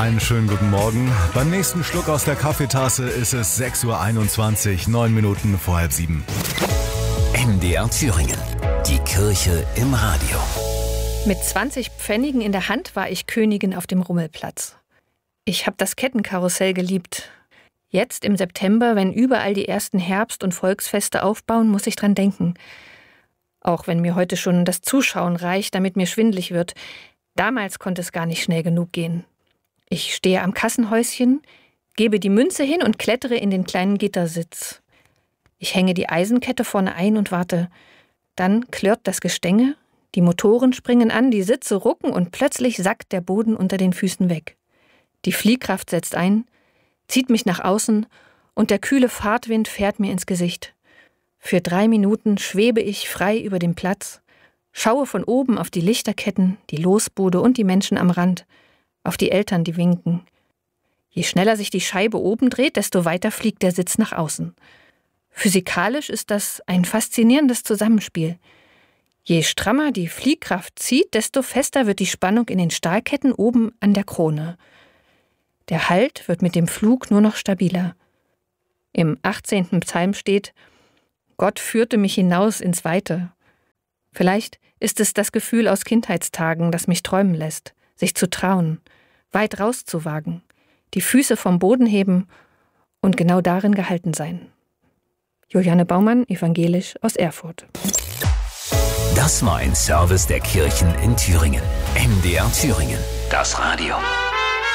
Einen schönen guten Morgen. Beim nächsten Schluck aus der Kaffeetasse ist es 6:21 Uhr, 9 Minuten vor halb 7. MDR Thüringen. Die Kirche im Radio. Mit 20 Pfennigen in der Hand war ich Königin auf dem Rummelplatz. Ich habe das Kettenkarussell geliebt. Jetzt im September, wenn überall die ersten Herbst- und Volksfeste aufbauen, muss ich dran denken. Auch wenn mir heute schon das Zuschauen reicht, damit mir schwindelig wird. Damals konnte es gar nicht schnell genug gehen. Ich stehe am Kassenhäuschen, gebe die Münze hin und klettere in den kleinen Gittersitz. Ich hänge die Eisenkette vorne ein und warte. Dann klirrt das Gestänge, die Motoren springen an, die Sitze rucken und plötzlich sackt der Boden unter den Füßen weg. Die Fliehkraft setzt ein, zieht mich nach außen und der kühle Fahrtwind fährt mir ins Gesicht. Für 3 Minuten schwebe ich frei über dem Platz, schaue von oben auf die Lichterketten, die Losbude und die Menschen am Rand, auf die Eltern, die winken. Je schneller sich die Scheibe oben dreht, desto weiter fliegt der Sitz nach außen. Physikalisch ist das ein faszinierendes Zusammenspiel. Je strammer die Fliehkraft zieht, desto fester wird die Spannung in den Stahlketten oben an der Krone. Der Halt wird mit dem Flug nur noch stabiler. Im 18. Psalm steht: Gott führte mich hinaus ins Weite. Vielleicht ist es das Gefühl aus Kindheitstagen, das mich träumen lässt, sich zu trauen, weit rauszuwagen, die Füße vom Boden heben und genau darin gehalten sein. Juliane Baumann, evangelisch aus Erfurt. Das war ein Service der Kirchen in Thüringen. MDR Thüringen. Das Radio.